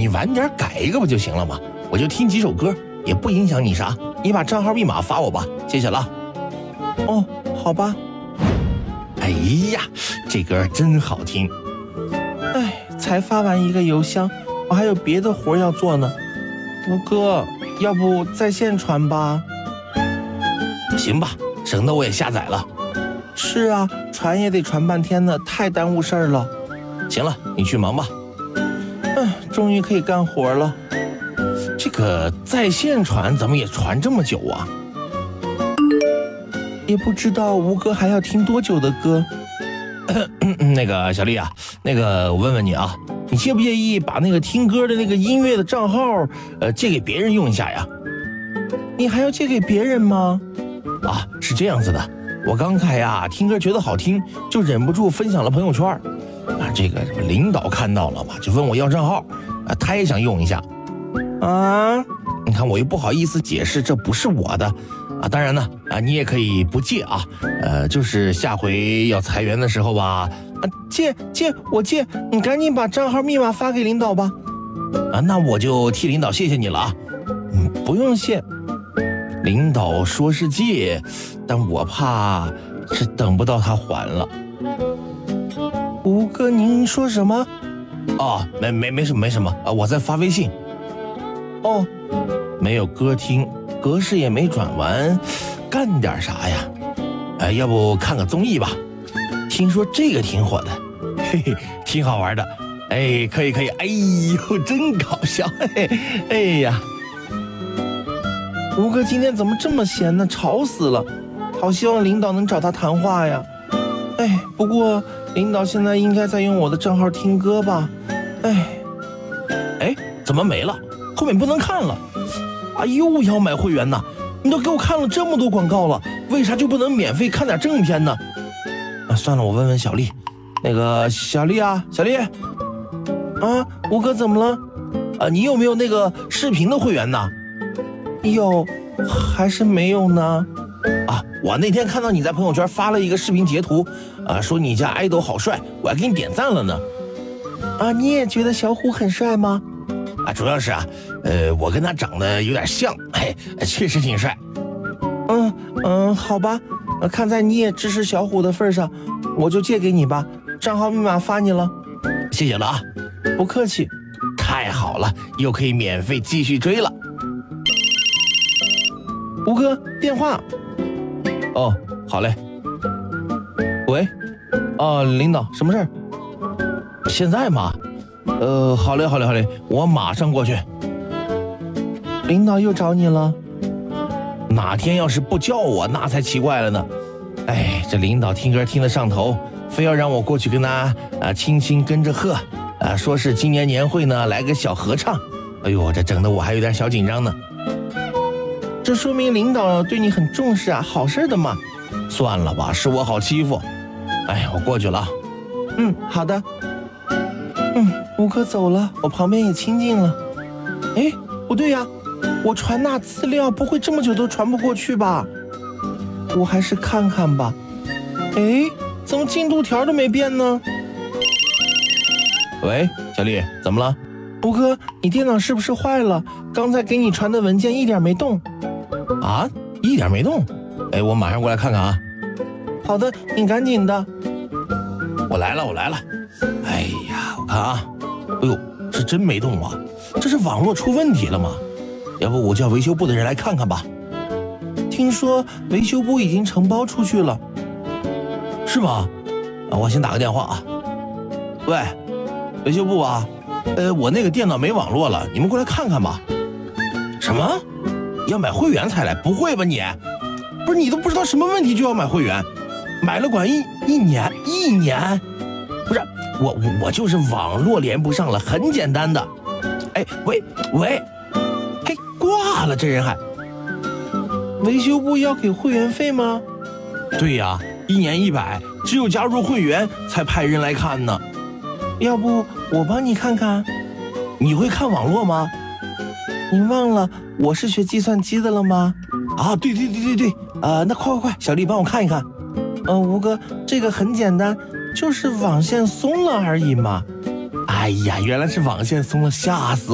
你晚点改一个不就行了吗？我就听几首歌，也不影响你啥。你把账号密码发我吧，谢谢了。 哦，好吧。 哎呀，这歌真好听。 哎，才发完一个邮箱，我还有别的活要做呢。吴哥，要不在线传吧？ 行吧，省得我也下载了。 是啊，传也得传半天呢，太耽误事儿了。 行了，你去忙吧。 终于可以干活了。 这个在线传怎么也传这么久啊？ 也不知道吴哥还要听多久的歌。 那个小丽啊，那个我问问你啊，你介不介意把那个听歌的那个音乐的账号借给别人用一下呀？ 你还要借给别人吗？ 啊，是这样子的，我刚才呀听歌觉得好听，就忍不住分享了朋友圈。这个领导看到了嘛，就问我要账号，他也想用一下。 啊， 你看我又不好意思解释这不是我的。当然呢，你也可以不借啊，就是下回要裁员的时候吧， 我借，你赶紧把账号密码发给领导吧。 那我就替领导谢谢你了啊。 不用谢， 领导说是借，但我怕是等不到他还了。 吴哥，您说什么？ 哦，没什么啊，我在发微信。 哦， 没有歌听。格式也没转完，干点啥呀？要不看个综艺吧？听说这个挺火的，嘿嘿，挺好玩的。哎，可以，哎呦，真搞笑，嘿嘿，哎呀， 吴哥今天怎么这么闲呢？吵死了！好希望领导能找他谈话呀。哎，不过领导现在应该在用我的账号听歌吧？哎， 怎么没了？后面不能看了。 又要买会员呢？你都给我看了这么多广告了，为啥就不能免费看点正片呢？ 算了，我问问小丽。那个小丽啊，小丽， 吴哥怎么了？ 你有没有那个视频的会员呢？ 有，还是没有呢？ 我那天看到你在朋友圈发了一个视频截图，说你家爱豆好帅，我还给你点赞了呢。 你也觉得小虎很帅吗？ 主要是我跟他长得有点像，确实挺帅。 好吧，看在你也支持小虎的份上，我就借给你吧，账号密码发你了。 谢谢了啊。 不客气。 太好了，又可以免费继续追了。 吴哥，电话。 哦，好嘞。 喂，领导，什么事儿？ 现在吗？好嘞，我马上过去。 领导又找你了？ 哪天要是不叫我，那才奇怪了呢。这领导听歌听得上头，非要让我过去跟他轻轻跟着喝，说是今年年会呢来个小合唱。哎呦，这整得我还有点小紧张呢。 这说明领导对你很重视啊，好事的嘛。 算了吧，是我好欺负。我过去了。 好的。吴哥走了，我旁边也清静了。不对呀，我传那资料不会这么久都传不过去吧？我还是看看吧。怎么进度条都没变呢？ 喂，小丽，怎么了？ 吴哥，你电脑是不是坏了？刚才给你传的文件一点没动。 一点没动？我马上过来看看啊。 好的，你赶紧的。 我来了。我看啊。哎呦，是真没动啊！这是网络出问题了吗？要不我叫维修部的人来看看吧。 听说维修部已经承包出去了。 是吗？我先打个电话啊。喂，维修部啊，我那个电脑没网络了，你们过来看看吧。什么？要买会员才来？不会吧你？不是你都不知道什么问题就要买会员？买了管一年？不是，我就是网络连不上了，很简单的。喂，挂了，这人还。 维修部要给会员费吗？ 对呀，1年100，只有加入会员才派人来看呢。 要不我帮你看看？ 你会看网络吗？ 您忘了我是学计算机的了吗？ 对，那快，小丽帮我看一看。 吴哥，这个很简单，就是网线松了而已嘛。 哎呀，原来是网线松了，吓死我了。